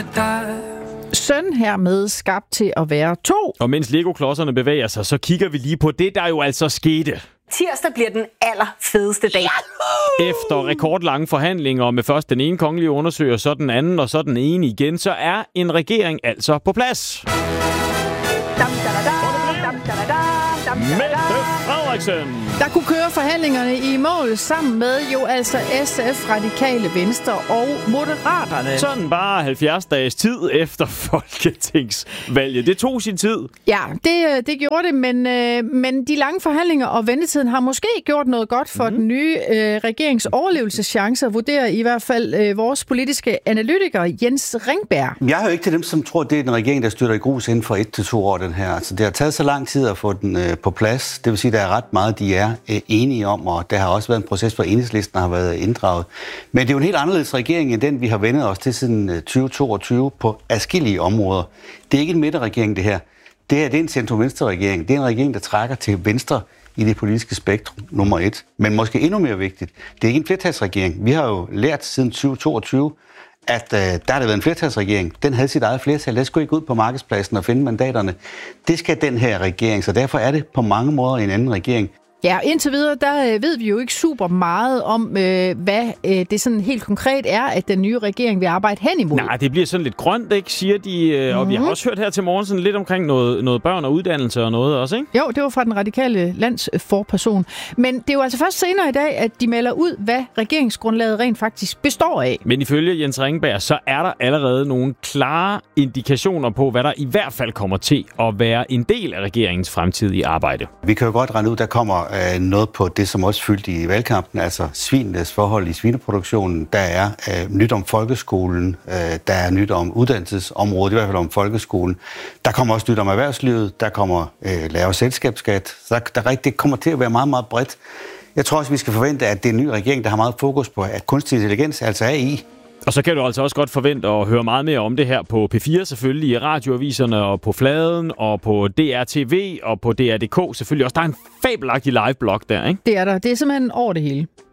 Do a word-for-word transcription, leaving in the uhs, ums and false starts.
med dig. Søn hermed skabt til at være to. Og mens Lego-klodserne bevæger sig, så kigger vi lige på det, der jo altså skete. Tirsdag bliver den allerfedeste dag. Efter rekordlange forhandlinger, og med først den ene kongelige undersøger, så den anden, og så den ene igen, så er en regering altså på plads. Mette Frederiksen. Der kunne køre forhandlingerne i mål sammen med jo altså S F, Radikale Venstre og Moderaterne. Sådan bare halvfjerds dages tid efter folketingsvalget. Det tog sin tid. Ja, det, det gjorde det, men, øh, men de lange forhandlinger og ventetiden har måske gjort noget godt for mm. den nye øh, regerings overlevelseschancer, vurderer i hvert fald øh, vores politiske analytiker Jens Ringberg. Jeg er jo ikke til dem, som tror, det er en regering, der styrter i grus inden for et til to år, den her. Altså, det har taget så lang tid at få den øh, på plads. Det vil sige, at der er ret meget, de er øh, enige om, og der har også været en proces, hvor Enhedslisten har været inddraget. Men det er jo en helt anderledes regering, end den, vi har vendet os til siden øh, tyve toogtyve på adskillige områder. Det er ikke en midterregering, det her. Det her det er en centrum-venstre-regering. Det er en regering, der trækker til venstre i det politiske spektrum, nummer et. Men måske endnu mere vigtigt, det er ikke en flertalsregering. Vi har jo lært siden tyve toogtyve, at øh, der har det været en flertalsregering. Den havde sit eget flertal. Den skulle ikke ud på markedspladsen og finde mandaterne. Det skal den her regering, så derfor er det på mange måder en anden regering. Ja, indtil videre, der ved vi jo ikke super meget om, øh, hvad øh, det sådan helt konkret er, at den nye regering vil arbejde hen imod. Nej, det bliver sådan lidt grønt, ikke, siger de. Øh, mm-hmm. Og vi har også hørt her til morgen sådan lidt omkring noget, noget børn og uddannelse og noget også, ikke? Jo, det var fra den radikale landsforperson. Men det er jo altså først senere i dag, at de melder ud, hvad regeringsgrundlaget rent faktisk består af. Men ifølge Jens Ringberg, så er der allerede nogle klare indikationer på, hvad der i hvert fald kommer til at være en del af regeringens fremtidige arbejde. Vi kan jo godt regne ud, der kommer noget på det, som også fyldte i valgkampen, altså svinenes forhold i svineproduktionen. Der er øh, nyt om folkeskolen, øh, der er nyt om uddannelsesområdet, i hvert fald om folkeskolen. Der kommer også nyt om erhvervslivet, der kommer øh, lavere selskabsskat. Så der, der rigtig kommer til at være meget, meget bredt. Jeg tror også, vi skal forvente, at det er en ny regering, der har meget fokus på at kunstig intelligens, altså A I. Og så kan du altså også godt forvente at høre meget mere om det her på P fire, selvfølgelig i radioaviserne og på Fladen og på D R T V og på D R punktum D K selvfølgelig også. Der er en fabelagtig live-blog der, ikke? Det er der. Det er simpelthen over det hele.